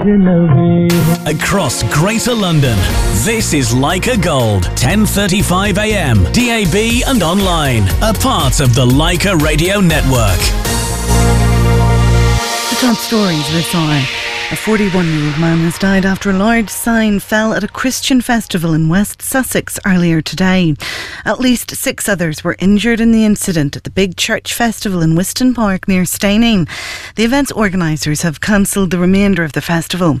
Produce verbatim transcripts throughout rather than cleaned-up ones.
Across Greater London, this is Leica Gold, ten thirty-five a m, D A B and online, a part of the Leica Radio Network. The top stories this hour. A forty-one-year-old man has died after a large sign fell at a Christian festival in West Sussex earlier today. At least six others were injured in the incident at the big church festival in Wiston Park near Steyning. The event's organisers have cancelled the remainder of the festival.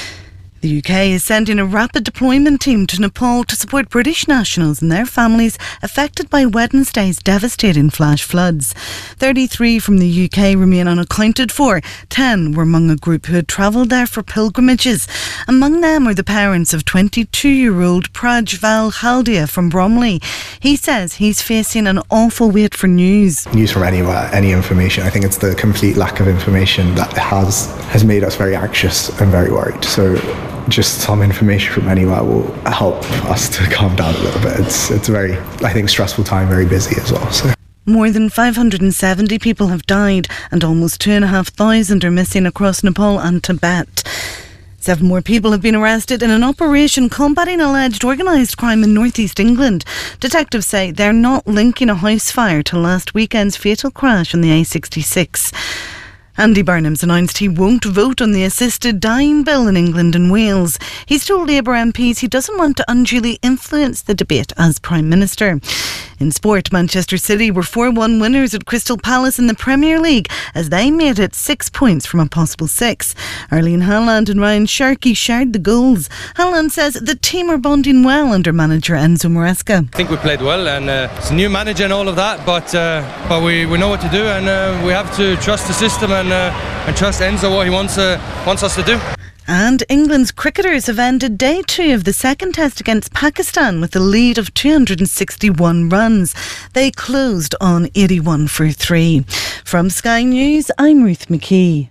The U K is sending a rapid deployment team to Nepal to support British nationals and their families affected by Wednesday's devastating flash floods. thirty-three from the U K remain unaccounted for. ten were among a group who had travelled there for pilgrimages. Among them are the parents of twenty-two-year-old Prajval Haldia from Bromley. He says he's facing an awful wait for news. News from anywhere, any information. I think it's the complete lack of information that has has made us very anxious and very worried. So just some information from anywhere will help us to calm down a little bit. It's it's a very, I think, stressful time, very busy as well. So. More than five hundred seventy people have died and almost two thousand five hundred are missing across Nepal and Tibet. Seven more people have been arrested in an operation combating alleged organised crime in northeast England. Detectives say they're not linking a house fire to last weekend's fatal crash on the A sixty-six. Andy Burnham's announced he won't vote on the assisted dying bill in England and Wales. He's told Labour M Ps he doesn't want to unduly influence the debate as Prime Minister. In sport, Manchester City were four one winners at Crystal Palace in the Premier League as they made it six points from a possible six. Erling Haaland and Ryan Sharkey shared the goals. Haaland says the team are bonding well under manager Enzo Maresca. I think we played well, and uh, it's a new manager and all of that, but uh, but we, we know what to do, and uh, we have to trust the system and uh, and trust Enzo what he wants uh, wants us to do. And England's cricketers have ended day two of the second test against Pakistan with a lead of two hundred sixty-one runs. They closed on eighty-one for three. From Sky News, I'm Ruth McKee.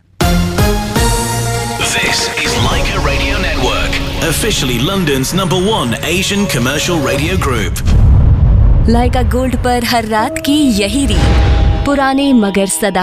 This is Leica Radio Network, officially London's number one Asian commercial radio group. Leica Gold पर हर रात की यही रीत, पुराने मगर सदा